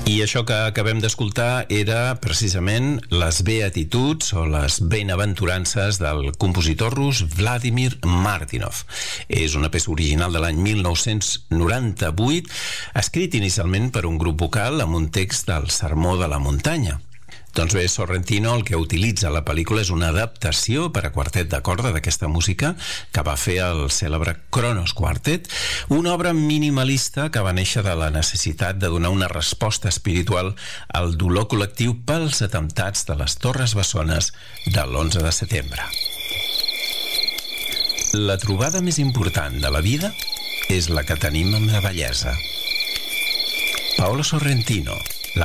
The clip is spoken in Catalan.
I això que acabem d'escoltar era precisament les beatituds o les benaventurances del compositor rus Vladimir Martynov. És una peça original de l'any 1998, escrit inicialment per un grup vocal amb un text del Sermó de la Muntanya. Doncs bé, Sorrentino el que utilitza a la pel·lícula és una adaptació per a quartet de corda d'aquesta música que va fer el cèlebre Kronos Quartet, una obra minimalista que va néixer de la necessitat de donar una resposta espiritual al dolor col·lectiu pels atemptats de les Torres Bessones de l'11 de setembre. La trobada més important de la vida és la que tenim amb la bellesa. Paolo Sorrentino.